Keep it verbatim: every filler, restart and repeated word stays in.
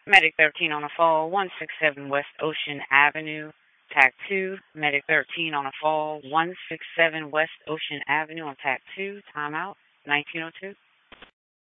Medic thirteen on a fall, one six seven West Ocean Avenue. Tac two, Medic thirteen on a fall, one six seven West Ocean Avenue on Tac two. Timeout, nineteen oh two.